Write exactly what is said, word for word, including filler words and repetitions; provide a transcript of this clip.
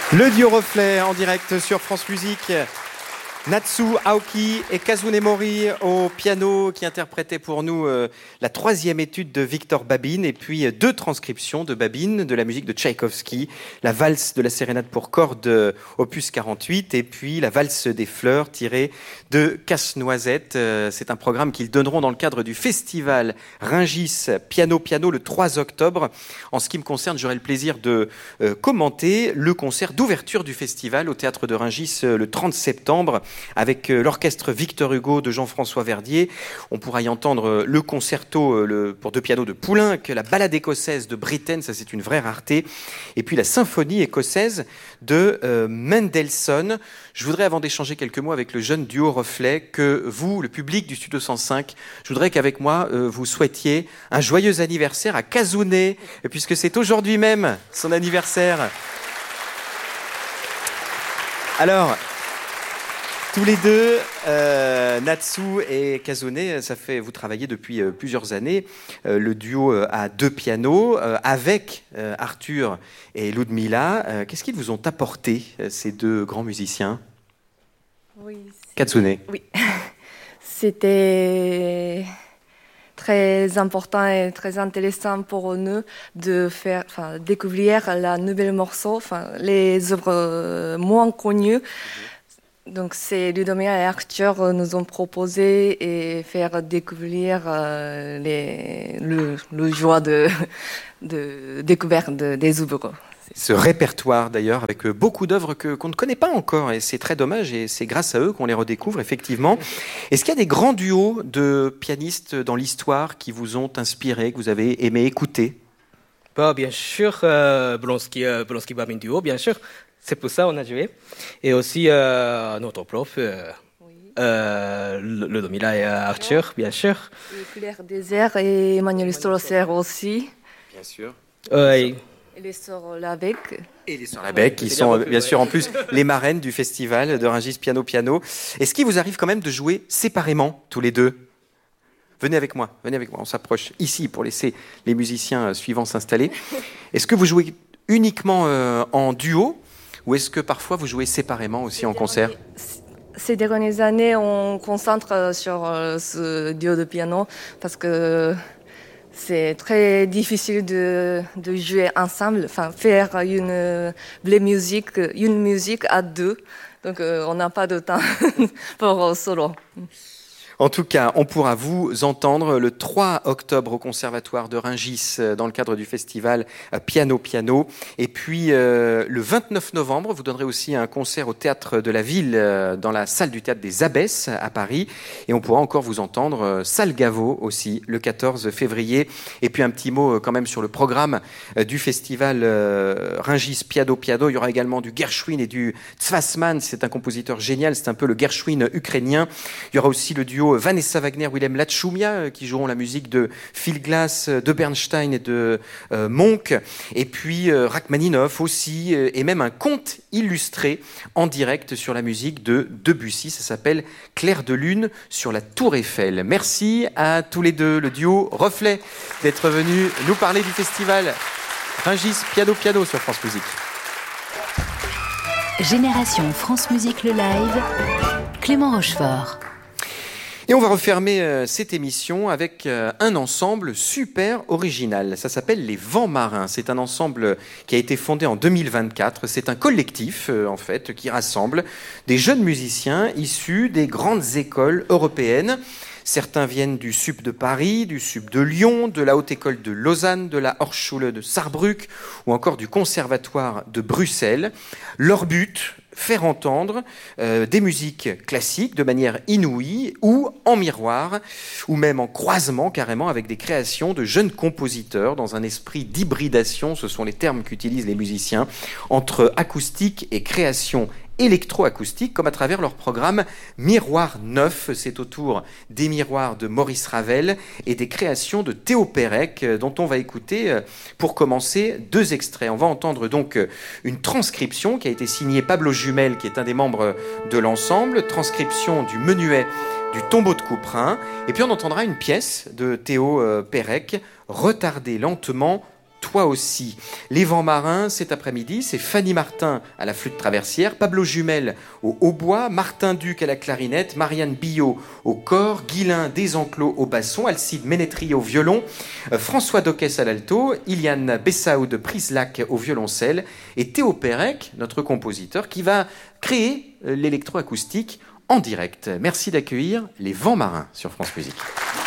Le duo Reflet en direct sur France Musique. Natsu Aoki et Kazune Mori au piano qui interprétaient pour nous euh, la troisième étude de Victor Babine et puis euh, deux transcriptions de Babine de la musique de Tchaïkovski, la valse de la sérénade pour cordes euh, opus quarante-huit et puis la valse des fleurs tirée de Casse-Noisette. Euh, c'est un programme qu'ils donneront dans le cadre du festival Rungis Piano Piano le trois octobre. En ce qui me concerne, j'aurai le plaisir de euh, commenter le concert d'ouverture du festival au théâtre de Rungis euh, le trente septembre. Avec l'orchestre Victor Hugo de Jean-François Verdier. On pourra y entendre le concerto le, pour deux pianos de Poulenc, la balade écossaise de Britten, ça c'est une vraie rareté, et puis la symphonie écossaise de euh, Mendelssohn. Je voudrais, avant d'échanger quelques mots avec le jeune duo Reflet, que vous, le public du Studio cent cinq, je voudrais qu'avec moi, euh, vous souhaitiez un joyeux anniversaire à Kazune, puisque c'est aujourd'hui même son anniversaire. Alors... Tous les deux, euh, Natsu et Kazune, ça fait, vous travaillez depuis euh, plusieurs années, euh, le duo euh, à deux pianos, euh, avec euh, Arthur et Ludmila. Euh, qu'est-ce qu'ils vous ont apporté, euh, ces deux grands musiciens? Oui. Kazune. Oui. C'était très important et très intéressant pour nous de faire, enfin, découvrir la nouvelle morceau, enfin, les œuvres moins connues. Mm-hmm. Donc, c'est Ludomia et Arthur nous ont proposé et faire découvrir euh, les, le, le joie de, de découverte de, des œuvres. Ce répertoire d'ailleurs avec beaucoup d'œuvres que, qu'on ne connaît pas encore et c'est très dommage et c'est grâce à eux qu'on les redécouvre effectivement. Est-ce qu'il y a des grands duos de pianistes dans l'histoire qui vous ont inspiré, que vous avez aimé écouter? Bah, bien sûr, euh, Blonsky, euh, Blonsky-Babine duo, bien sûr. C'est pour ça qu'on a joué. Et aussi euh, notre prof, euh, oui. euh, Ludmila et Arthur, bien sûr. Et Claire Désert et Emmanuel Strosser aussi. Bien sûr. Euh, et... et les sœurs Labec. Et les sœurs Labec, qui sont bien sûr en plus les marraines du festival de Rungis Piano Piano. Est-ce qu'il vous arrive quand même de jouer séparément, tous les deux? Venez avec moi, venez avec moi, on s'approche ici pour laisser les musiciens suivants s'installer. Est-ce que vous jouez uniquement euh, en duo? Ou est-ce que parfois vous jouez séparément aussi en concert? Ces dernières années, on concentre sur ce duo de piano parce que c'est très difficile de, de jouer ensemble, enfin faire une vraie musique, une musique à deux. Donc on n'a pas de temps pour solo. En tout cas, on pourra vous entendre le trois octobre au Conservatoire de Rungis dans le cadre du festival Piano Piano. Et puis euh, le vingt-neuf novembre, vous donnerez aussi un concert au Théâtre de la Ville euh, dans la salle du Théâtre des Abbesses à Paris. Et on pourra encore vous entendre euh, salle Gaveau aussi le quatorze février. Et puis un petit mot euh, quand même sur le programme euh, du festival euh, Rungis Piano Piano. Il y aura également du Gershwin et du Tzfassman. C'est un compositeur génial, c'est un peu le Gershwin ukrainien. Il y aura aussi le duo Vanessa Wagner, Willem Lachumia, qui joueront la musique de Phil Glass, de Bernstein et de euh, Monk. Et puis euh, Rachmaninoff aussi, euh, et même un conte illustré en direct sur la musique de Debussy. Ça s'appelle Clair de lune sur la Tour Eiffel. Merci à tous les deux, le duo Reflet, d'être venus nous parler du festival Rungis Piano Piano sur France Musique. Génération France Musique le live, Clément Rochefort. Et on va refermer euh, cette émission avec euh, un ensemble super original. Ça s'appelle Les Vents Marins. C'est un ensemble qui a été fondé en deux mille vingt-quatre. C'est un collectif, euh, en fait, qui rassemble des jeunes musiciens issus des grandes écoles européennes. Certains viennent du S U P de Paris, du S U P de Lyon, de la Haute École de Lausanne, de la Hochschule de Saarbrück ou encore du Conservatoire de Bruxelles. Leur but, faire entendre euh, des musiques classiques de manière inouïe ou en miroir ou même en croisement carrément avec des créations de jeunes compositeurs dans un esprit d'hybridation, ce sont les termes qu'utilisent les musiciens, entre acoustique et création électroacoustique, comme à travers leur programme Miroir neuf. C'est autour des miroirs de Maurice Ravel et des créations de Théo Pérec, dont on va écouter, pour commencer, deux extraits. On va entendre donc une transcription qui a été signée Pablo Jumel, qui est un des membres de l'ensemble, transcription du menuet du Tombeau de Couperin, et puis on entendra une pièce de Théo Pérec, Retardez lentement toi aussi. Les Vents Marins, cet après-midi, c'est Fanny Martin à la flûte traversière, Pablo Jumel au hautbois, Martin Duc à la clarinette, Marianne Billot au cor, Guilain Desenclos au basson, Alcide Ménétry au violon, euh, François Doquès à l'alto, Iliane Bessaud de Prislac au violoncelle et Théo Pérec, notre compositeur, qui va créer euh, l'électroacoustique en direct. Merci d'accueillir les Vents Marins sur France Musique.